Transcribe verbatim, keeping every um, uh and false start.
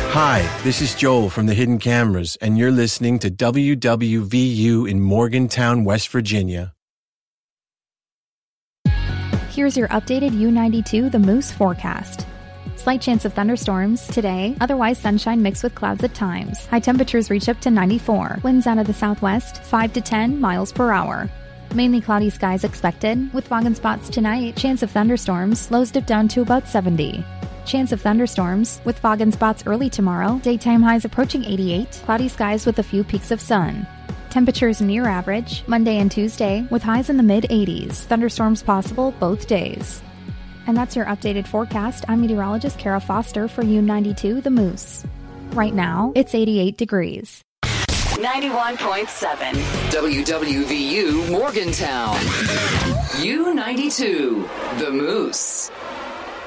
Hi, this is Joel from the Hidden Cameras, and you're listening to W W V U in Morgantown, West Virginia. Here's your updated U ninety-two The Moose forecast. Slight chance of thunderstorms today, otherwise sunshine mixed with clouds at times. High temperatures reach up to ninety-four. Winds out of the southwest, five to ten miles per hour. Mainly cloudy skies expected, with fog and spots tonight. Chance of thunderstorms, lows dip down to about seventy. Chance of thunderstorms, with fog and spots early tomorrow. Daytime highs approaching eighty-eight. Cloudy skies with a few peaks of sun. Temperatures near average, Monday and Tuesday, with highs in the mid-eighties. Thunderstorms possible both days. And that's your updated forecast. I'm meteorologist Kara Foster for U ninety-two The Moose. Right now, it's eighty-eight degrees. ninety-one point seven W W V U Morgantown. U ninety-two The Moose.